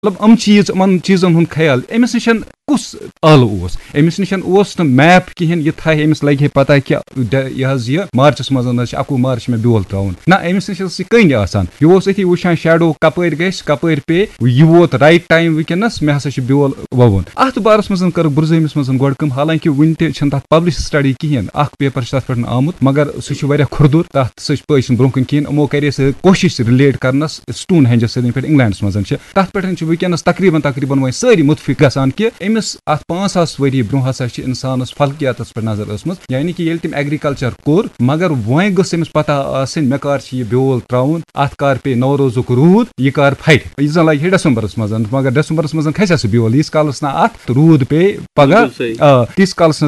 मतलब चीज़न हूँ ख्याल अमिस निश कुस आल अमिस निश मैप कहें यह थे अमिस लगे पता कि यह मार्चस मज 21 मार्च में बेल त्राउन ना अमिस निश कन आसान यह अथी वुचान शैडो कपर कपर पे यह वोत राइट टाइम वनस मे हसा बेल वोन अत बारस मज कर बुरजमिस मज गो कम हालांकि वन तथ पब्लिश स्टडी कहें पेपर तथ पे आमुत मगर सह खुरदुर तथ सह ब्रोह कन कहें यमो करे कोशिश रिलेट करनस स्टोन हेंजस पे इंग्लैंडस मज तथ पे वनस तकरीबन वो सारी मुतफिक गसान कि अमिस अत 5,000 वरी ब्रोह हसा इंसानस फल्कियात पे नजर ऊसम यानी कि तम एग्रीकल्चर कोर मगर वो गमिस पता आसन मे कर बेल त्राउन अत कर पे नवरोजुक रूद यह कर फट यह जन लगे डिसम्बरस मज मगर डिसम्बरस मज खसा सह बेल यीस कालस ना अत रूद पे पगह तीस कालस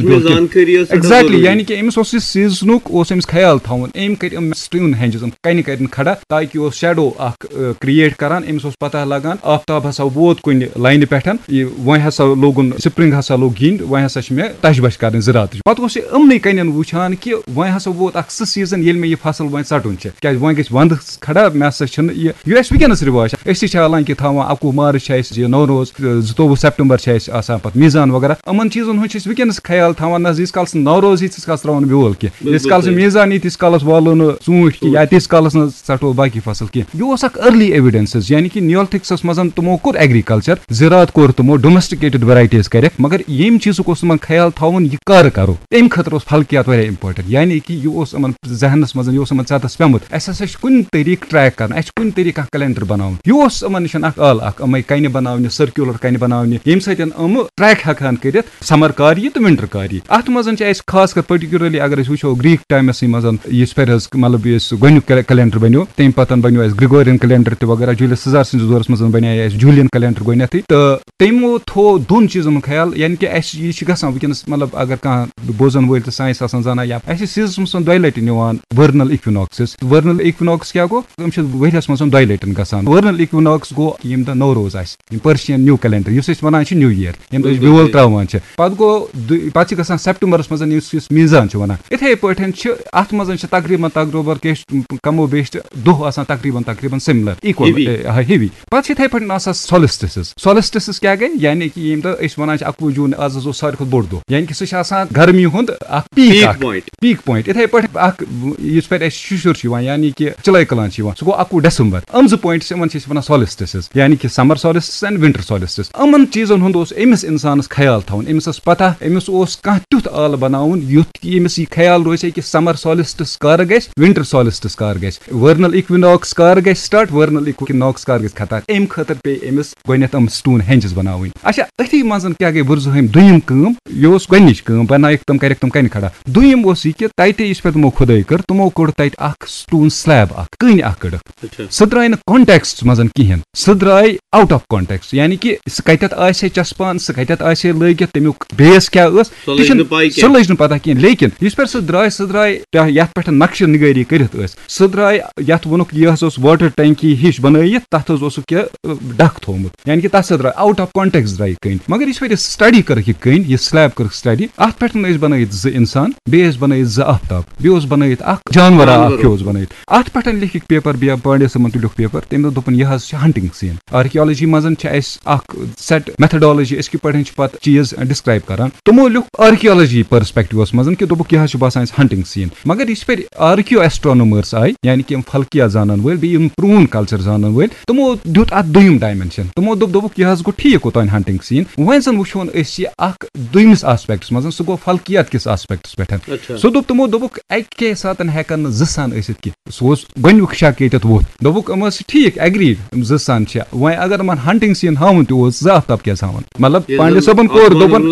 एग्जैक्टली यानी कि अमिस सीजनुक अमिस ख्याल थवन अम कर स्टोन हेंजस कन कर खड़ा ताकि शैडो क्रिएट करान अमिस पता लगान आफ्ताब हसा वोत कुन लाइन पे वो हसा लोगन स्प्रिंग हसा लोग गिंद वो हसा मे तश बश कर ज़रात पे अमन कन वुचान कि वो हसा वोत सह सीजन ये मे यह फसल वो षटुन क्या वो गि वंद खड़ा मे हसा यह वनस रिवाज हालांकि थवान 21 मार्च नवरोज 22 सितंबर पे मीजान वगैरह अमन चीजन वनस ख्याल थवान यीस काल नवरोज तीस काल त्रावन बेल कह यीस काल मीजान तीस कालस वालो न ूट कि या तीस कालस न सटो बाकी फसल कह यह अर्ली एविडेंसेस यानी कि नियोलिथिक्स मज तमो कोर एग्रीकल्चर ज़रात कोर तमो डोमेस्टिकेटेड वैराइटीज कर मगर यम चीज़ुक तम ख्याल थवन यह कर करो अम खतर फल्कियात वारिया इंपॉर्टेंट यानी कि यह जहनस मज यह चतस पेमुत अस कुन तरीक ट्रैक कर कुन तरीक कैलेंडर बनान यह अमन निश आल अमे कन बनाने सर्कुलर कन बनाने यम सम ट्रैक हेकान कर समर कार्य तो विंटर कार्य अत मज खास कर पर्टिकुलरली अगर वो ग्रीक टाइमस मज मतलब गोनुक कैलेंडर बनो तम पतन बनो ग्रिगोरियन कैलेंडर वगैरह जूलियस सीजर सज दौरस मज बने जूलियन कैलेंडर गोनथ तो तमो थो दोन चीजन ख्याल यानी कि यह वनस मतलब अगर कह बोजन वल तो साइंस जाना या सीजन मज 2 लटि निवान वर्नल इक्विनॉक्स क्या गो वरियस मज 2 लटन गसान वर्नल इक्विनॉक्स गो यम दह नवरोज पर्शियन न्यू कैलेंडर इस वन न्यू ईयर यम बेल त्रावान पे गो पे गसान सेप्टेम्बरस मज मीजान वन इथे पे अत मज तकरीबन कमो बेश दोह तकरीबन सिमिलर इक्वल हेवी पे इथे पे सोलिस्टिस क्या गई यानी कि यम दह वन 21 जून आज सारे बोड़ दह यानी कि सह गर्मी हुंद पीक पॉइंट इथे पे शुर यानी कि चिलय कलान सह गो 21 दिसंबर अम 2 पॉइंट वन सोलिस्टिस यानी कि summer solstice and winter solstice अमन चीजन हुंद अमिस इंसानस ख्याल थवन अमिस पता अमिस कह तुथ आल बनावन युथ अमिस यह ख्याल रोज कि समर सोलिस्टिस कर गस विंटर सोलिस्टिस कर गस वर्नल इक्विनॉक्स कर गस स्टार्ट वर्नल इक्विनॉक्स कर गस खतर अम खतर पे अमिस गोनथ स्टोन हेंजस बनावन अच्छा अथी मज क्या गई बुरजहम दुयम कम यह गोनिच बनाइक तम कर तम कन खड़ा दुयम कि तते इस पे तमो खुदाई कर तमो कोड़ तत स्टोन स्लैब कन कड़क सह द्राय न कॉन्टेक्स्ट मज कहें सह द्राय आउट ऑफ कॉन्टेक्स्ट यानी कि सह कत आसे चस्पान सह कत आसे लगित तमुक बेस क्या सह लज न पता कहें लेकिन इस पे सह द्राय ये पे नक्श निगरी कर सह द्राय ये वोनुक यह वाटर टैंकी हिश बनाइथ तथ डक थोमुत यानी कि तथ सह द्राय आउट ऑफ कॉन्टेक्स्ट द्राय कन मगर इस पे स्टडी कर कन यह स्लैब कर स्टडी अत पे बनाइथ ज इंसान बेस बनाइथ ज आफ्ताब बेस बनाइथ जानवर बनाइथ अत पे लिख पेपर बे पांडे समन तुलिक पेपर तम दोपन यह हंटिंग सीन आर्कियोलॉजी मज सेट मेथडोलॉजी अस पे पत चीज डिस्क्राइब करान तमो लिख आर्कियोलॉजी पर्सपेक्टिव मज कि दोक यह बसान हंटिंग सीन मगर इस पे आर्कियो एस्ट्रोनोमर्स आय यानी कि फल्किया जानन वल बे प्रून कल्चर जानन वल तमो दुत अत दुयम डायमेंशन तमो दोक यह गो ठीक ओतान हंटिंग सीन वन जन वुचोन दुयमिस आस्पेक्ट्स मज सह गो फल्कियात किस आस्पेक्ट्स पे सह तमो दोक अके सात हेकन ज़ान कि सह गोनुक शक ये वोत दोक ठीक एग्रीड ज़ान वह अगर मन हंटिंग सीन हावन तो आफ्ताब क्या हावन मतलब पांडे सबन कोर दोपन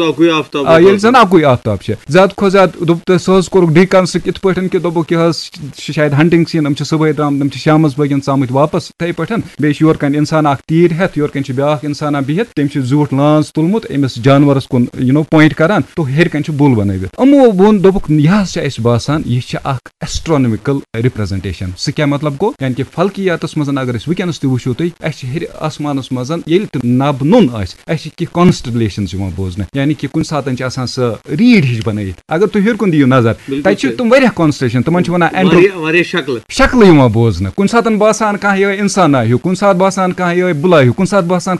जन अकुई आफ्ताब ज्यादा खो ज्यादा सह कोर डिकंस्ट्रक्ट इत पे कि दोक यह शायद हंटिंग सीन हम सुबह द्राम तम शाम बगन आमुत वापस इथे पे बे योर कन इंसान तीर हेत योर कन ब्या इंसान बिहित तम झूठ लान मांस तुलमुत अमिस जानवरस कुन पॉइंट करान तो हेर कन बुल बनवित अमो वोन दोपुक यह बासान यह एस्ट्रोनॉमिकल रिप्रेजेंटेशन सह क्या मतलब गो यानी कि फल्कियातस मज अगर वनस तुम तुम हेर आसमानस मज नब नुन की कॉन्स्टलेशन बोजन यानी कि कुछ सात सह रीड हिश बन अगर तुम हेर कुन दियो नजर तुम कॉन्स्टलेशन तुम वन शक्ल बोजन कुछ सात बासान कह इंसान हिू कुछ सात बासान कह बुला हिू कुछ सात बासान